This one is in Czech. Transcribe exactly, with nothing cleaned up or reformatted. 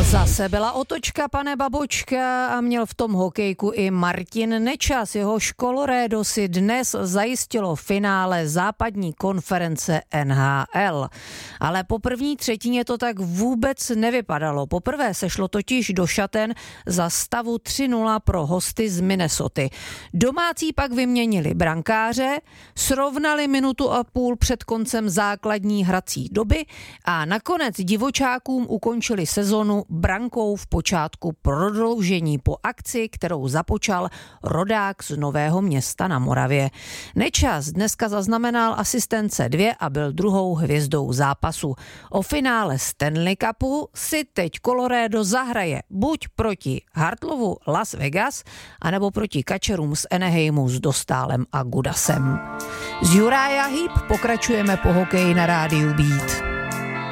Zase byla otočka, pane Babočka, a měl v tom hokejku i Martin Nečas. Jeho Colorado si dnes zajistilo finále západní konference N H L. Ale po první třetině to tak vůbec nevypadalo. Poprvé se šlo totiž do šaten za stavu tři nula pro hosty z Minnesoty. Domácí pak vyměnili brankáře, srovnali minutu a půl před koncem základní hrací doby a nakonec divočákům ukončili sezonu brankou v počátku prodloužení po akci, kterou započal rodák z Nového Města na Moravě. Nečas dneska zaznamenal asistence dvě a byl druhou hvězdou zápasu. O finále Stanley Cupu si teď Colorado zahraje buď proti Hartlovu Las Vegas, anebo proti kačerům z Anaheimu s Dostálem a Gudasem. Z Uriah Heep pokračujeme po hokeji na rádiu Beat.